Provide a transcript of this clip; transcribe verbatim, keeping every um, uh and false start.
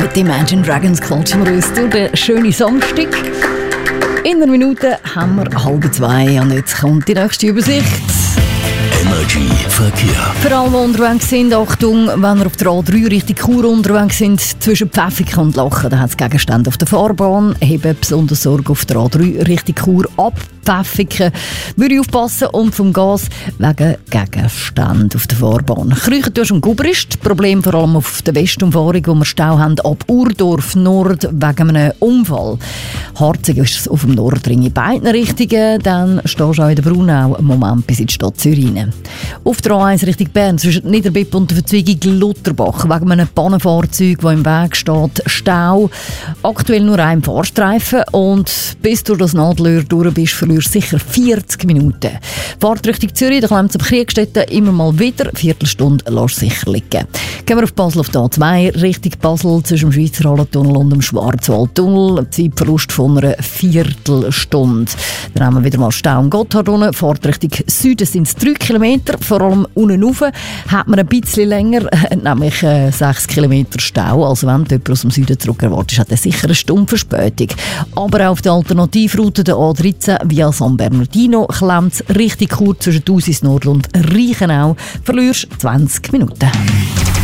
mit Imagine Dragons klatschen wir uns durch den schönen Samstag. In einer Minute haben wir halb zwei und jetzt kommt die nächste Übersicht. Energy Verkehr. Für alle, die unterwegs sind, Achtung, wenn ihr auf der A drei Richtung Chur unterwegs sind, zwischen Pfäffiken und Lachen, da hat es Gegenstände auf der Fahrbahn. Heben besonders Sorge auf der A drei Richtung Chur ab. Pfäffiken würde ich aufpassen und vom Gas wegen Gegenstände auf der Fahrbahn. Krüchentusch und Gubrist, Problem vor allem auf der Westumfahrung, wo wir Stau haben, ab Urdorf Nord wegen einem Unfall. Harzig ist es auf dem Nordring in beiden Richtungen, dann stehst du auch in der Brunau einen Moment bis in die Stadt Zürich. Auf der A eins Richtung Bern zwischen Niederbipp und der Verzweigung Lutterbach wegen einem Pannenfahrzeug, das im Weg steht, Stau. Aktuell nur ein Fahrstreifen und bis du das Nadelöhr durch bist, verlierst du sicher vierzig Minuten. Fahrt Richtung Zürich, da klemmt es am Kriegstätten immer mal wieder, eine Viertelstunde lässt sicher liegen. Gehen wir auf Basel auf der A zwei Richtung Basel zwischen dem Schweizer Hallentunnel und dem Schwarzwaldtunnel. Ein Zeitverlust von einer Viertelstunde. Dann haben wir wieder mal Stau am Gotthard unten. Fahrt Richtung Süden sind es drei Kilometer, vor allem unten rauf hat man ein bisschen länger, nämlich äh, sechs Kilometer Stau. Also wenn du jemanden aus dem Süden zurück erwartest, hat er sicher eine Stunde Verspätung. Aber auch auf der Alternativroute der A dreizehn via San Bernardino klemmt es richtig kurz zwischen Thusis Nord und Reichenau. Verlierst zwanzig Minuten.